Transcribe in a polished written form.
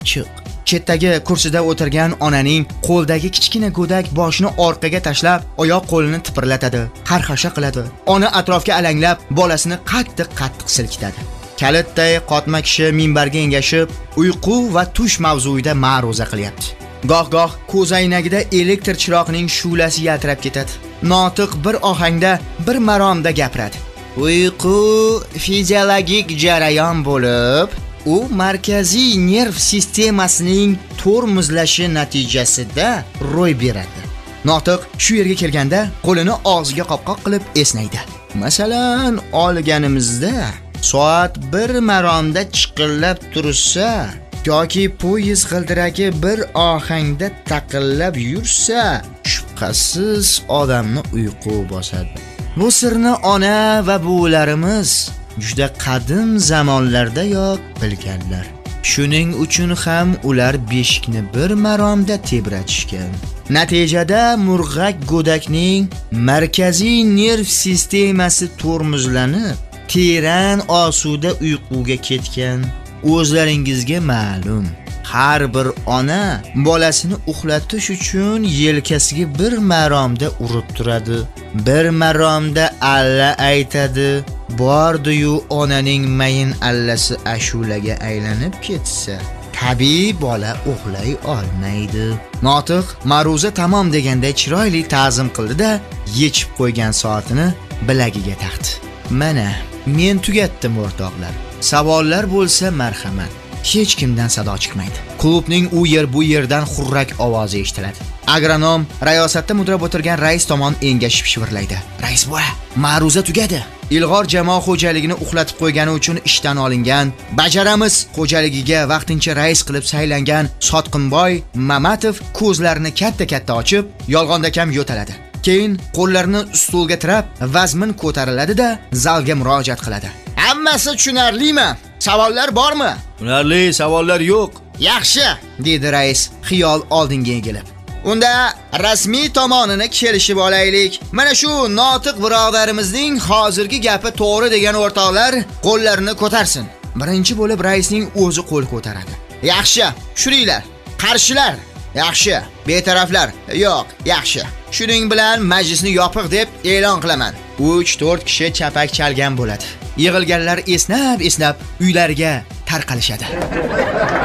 chiq. Chetdagi kursida o'tirgan onaning qo'ldagi kichkina go'dak boshini orqaga tashlab, oyoq qo'lini tipirlatadi, xarxasha qiladi. Ona atrofga alanglab, bolasini qattiq silkitadi. Kalitday qotma kishi minbarga engashib, uyqu va tush mavzuida ma'ruza qilyapti. Goh-goh ko'zoynagida elektr chiroqning shu'lasi yaltirab ketadi. Notiq bir ohangda, bir maromda gapiradi. Uyqu fiziologik jarayon bo'lib, u markaziy nerv sistemasining tormozlashi natijasida ro'y beradi. Notiq shu yerga kelganda qo'lini og'ziga qopqoq qilib esnaydi. Masalan, olganimizda soat 1 maromda chiqillab tursa yoki poyezd g'ildiragi bir ohangda taqillab yursa, shubhasiz odamni uyqu bosadi. Bu sirni ona va buvilarimiz juda qadim zamonlardayoq bilganlar. Shuning uchun ham ular beshikni bir maromda tebratishgan. Natijada murg'ak go'dakning markaziy nerv sistemasi tormozlanib, teran osuda uyquga ketgan. O'zlaringizga ma'lum, har bir ona bolasini uxlatish uchun yelkasiga bir maromda urib turadi. Bir maromda alla aytadi. Bordi-yu onaning mayin allasi ashulaga aylanib ketsa, tabiiy bola uxlay olmaydi. Notiq ma'ruza tamom deganda chiroyli ta'zim qildi-da, yechib qo'ygan soatini bilagiga taqdi. Mana, men tugatdim o'rtoqlar. Savollar bo'lsa marhamat. Hech kimdan sado chiqmaydi. Klubning u yer bu yerdan xurrak ovozi eshitiladi. Agronom rayosatda mudrab o'tirgan rais tomon engashib shivirlaydi. Rais buva, ma'ruza tugadi. Ilg'or jamoa xo'jaligini uxlatib qo'ygani uchun ishdan olingan, bajaramiz xo'jaligiga vaqtincha rais qilib saylangan Sotqinboy Mamatov ko'zlarini katta-katta ochib, yolg'onda kam yo'taladi. Keyin qo'llarini stulga tirab, vazmin ko'tariladi-da, zalga murojaat qiladi. Hammasi tushunarlimi? Savollar bormi? Tushunarli, savollar yo'q. Yaxshi, dedi rais xiyol oldinga egilib. Unda rasmiy tomonini kelishib olaylik. Mana shu notiq birodarimizning hozirgi gapi to'g'ri degan o'rtoqlar qo'llarini ko'tarsin. Birinchi bo'lib raisning o'zi qo'l ko'taradi. Yaxshi, tushuringlar. Qarshilar yaxshi, betaraflar yo'q, yaxshi. Shuning bilan majlisni yopiq deb e'lon qilaman. 3-4 kishi chapak chalgan bo'ladi. Yig'ilganlar esnab uylariga tarqalishadi.